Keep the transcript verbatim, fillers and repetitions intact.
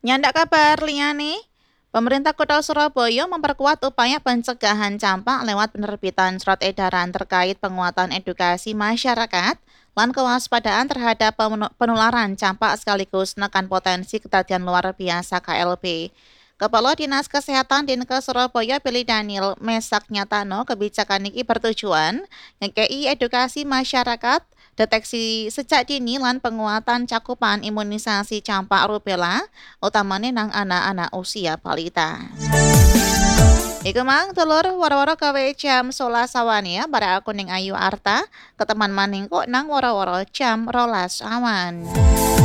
Nyandak kabar liyane, pemerintah Kota Surabaya memperkuat upaya pencegahan campak lewat penerbitan surat edaran terkait penguatan edukasi masyarakat lan kewaspadaan terhadap pemenu- penularan campak sekaligus menekan potensi kejadian luar biasa K L B. Kepala Dinas Kesehatan Dinkes Surabaya Billy Daniel Mesak nyatano kebijakan iki bertujuan ngekei edukasi masyarakat, deteksi sejak dini lan penguatan cakupan imunisasi campak rubella utamane nang anak-anak usia balita. Iku mang telur waro-waro gawe jam sebelas awan ya, pada aku ning Ayu Arta, keteman maning kok nang waro-waro jam rolas awan.